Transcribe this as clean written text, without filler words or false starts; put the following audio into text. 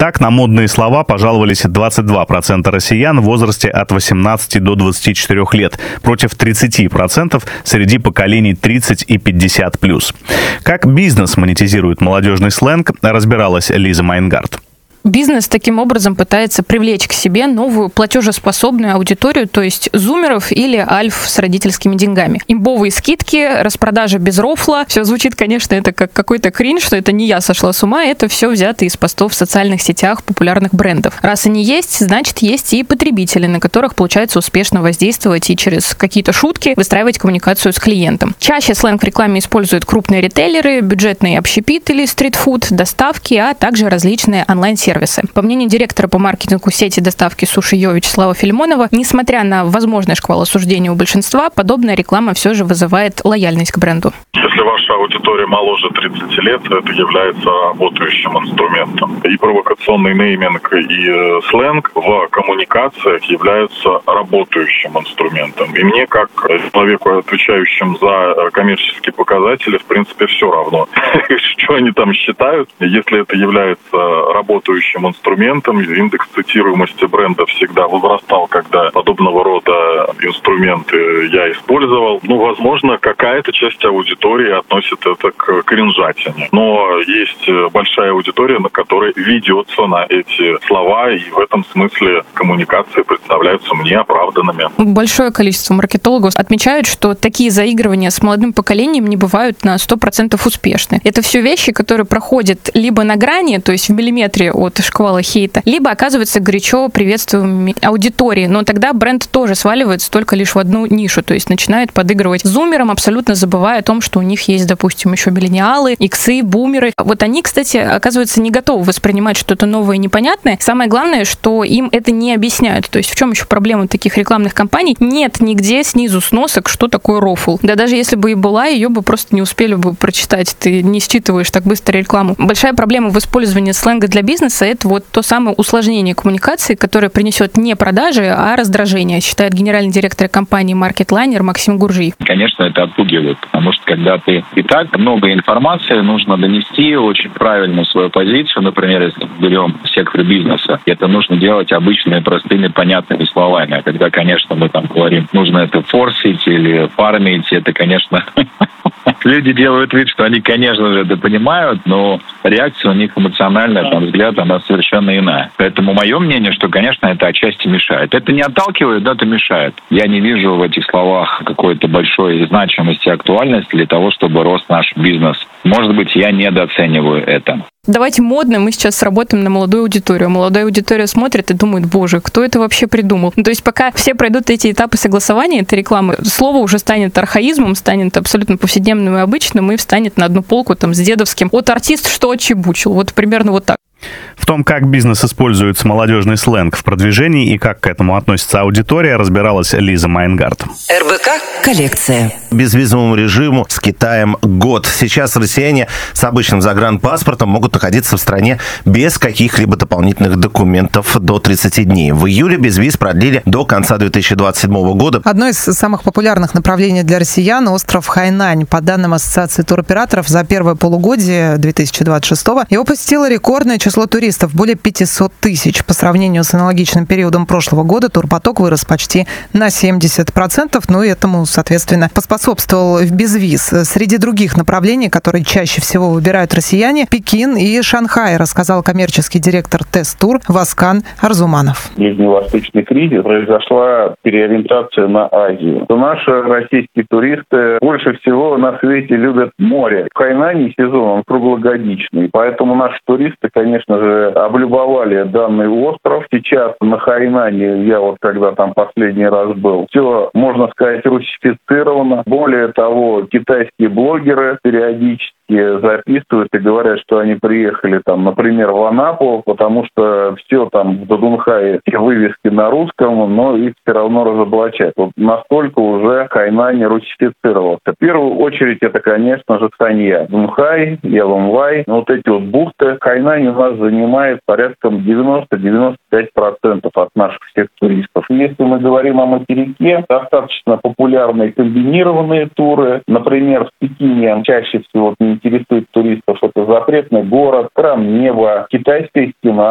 Так, на модные слова пожаловались 22% россиян в возрасте от 18 до 24 лет, против 30% среди поколений 30 и 50+. Как бизнес монетизирует молодежный сленг, разбиралась Лиза Майнгард. Бизнес таким образом пытается привлечь к себе новую платежеспособную аудиторию, то есть зумеров или альф с родительскими деньгами. Имбовые скидки, распродажа без рофла. Все звучит, конечно, это как какой-то кринж, что это не я сошла с ума, это все взято из постов в социальных сетях популярных брендов. Раз они есть, значит, есть и потребители, на которых получается успешно воздействовать и через какие-то шутки выстраивать коммуникацию с клиентом. Чаще сленг в рекламе используют крупные ритейлеры, бюджетные общепит или стритфуд, доставки, а также различные онлайн-сервисы. По мнению директора по маркетингу сети доставки Суши Йо Вячеслава Филимонова, несмотря на возможный шквал осуждения у большинства, подобная реклама все же вызывает лояльность к бренду. Если ваша аудитория моложе 30 лет, это является работающим инструментом. И провокационный нейминг, и сленг в коммуникациях являются работающим инструментом. И мне, как человеку, отвечающему за коммерческие показатели, в принципе, все равно, что они там считают. Если это является работающим инструментом, индекс цитируемости бренда всегда возрастал, когда подобного рода инструменты я использовал. Возможно, какая-то часть аудитории относит это к кринжатине. Но есть большая аудитория, на которой ведется на эти слова, и в этом смысле коммуникации представляются мне оправданными. Большое количество маркетологов отмечают, что такие заигрывания с молодым поколением не бывают на 100% успешны. Это все вещи, которые проходят либо на грани, то есть в миллиметре от шквала хейта, либо оказываются горячо приветствуемыми аудиторией, но тогда бренд тоже сваливается только лишь в одну нишу, то есть начинает подыгрывать зумерам, абсолютно забывая о том, что у них есть, допустим, еще миллениалы, иксы, бумеры. Вот они, кстати, оказывается, не готовы воспринимать что-то новое и непонятное. Самое главное, что им это не объясняют. То есть в чем еще проблема таких рекламных кампаний? Нет нигде снизу сносок, что такое рофл. Да даже если бы и была, ее бы просто не успели бы прочитать. Ты не считываешь так быстро рекламу. Большая проблема в использовании сленга для бизнеса — это вот то самое усложнение коммуникации, которое принесет не продажи, а раздражение, считает генеральный директор компании MarketLiner Максим Гуржиев. Конечно, это отпугивает, потому что когда ты и так много информации, нужно донести очень правильно свою позицию. Например, если берем сектор бизнеса, это нужно делать обычными, простыми, понятными словами. А когда, конечно, мы там говорим, нужно это форсить или фармить, это, конечно... Люди делают вид, что они, конечно же, это понимают, но реакция у них эмоциональная, там, взгляд, она совершенно иная. Поэтому мое мнение, что, конечно, это отчасти мешает. Это не отталкивает, это мешает. Я не вижу в этих словах какой-то большой значимости и актуальности для того, чтобы рос наш бизнес. Может быть, я недооцениваю это. Давайте модно, мы сейчас сработаем на молодую аудиторию. Молодая аудитория смотрит и думает, боже, кто это вообще придумал? То есть пока все пройдут эти этапы согласования этой рекламы, слово уже станет архаизмом, станет абсолютно повседневным и обычным, и встанет на одну полку там с дедовским. Вот артист что отчебучил, вот примерно вот так. В том, как бизнес использует молодежный сленг в продвижении и как к этому относится аудитория, разбиралась Лиза Майнгард. РБК коллекция. Безвизовому режиму с Китаем год. Сейчас россияне с обычным загранпаспортом могут находиться в стране без каких-либо дополнительных документов до 30 дней. В июле безвиз продлили до конца 2027 года. Одно из самых популярных направлений для россиян – остров Хайнань. По данным Ассоциации туроператоров, за первое полугодие 2026 его посетило рекордное число туристов – более 500 тысяч. По сравнению с аналогичным периодом прошлого года турпоток вырос почти на 70%, но и этому, соответственно, поспособствовал безвиз. Среди других направлений, которые чаще всего выбирают россияне, Пекин и Шанхай, рассказал коммерческий директор Тест-Тур Васкан Арзуманов. Ближневосточный кризис, произошла переориентация на Азию. Наши российские туристы больше всего на свете любят море. В Хайнане сезон, он круглогодичный, поэтому наши туристы, конечно же, облюбовали данный остров. Сейчас на Хайнане, я вот когда там последний раз был, все, можно сказать, русифицировано. Более того, китайские блогеры периодически записывают и говорят, что они приехали там, например, в Анапу, потому что все там в Дудунхае, все вывески на русском, но их все равно разоблачают. Вот настолько уже Хайнань русифицировался. В первую очередь это, конечно же, Санья. Дунхай, Яломвай, вот эти вот бухты. Хайнань у нас занимает порядком 90-95% от наших всех туристов. Если мы говорим о материке, достаточно популярны комбинированные туры. Например, в Пекине чаще всего интересует туристов это запретный город, храм неба, китайская стена.